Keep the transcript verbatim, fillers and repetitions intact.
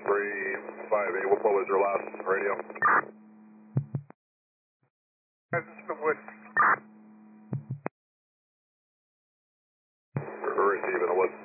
three five eight, what was your last radio? This is the Woods. Receiving the Woods.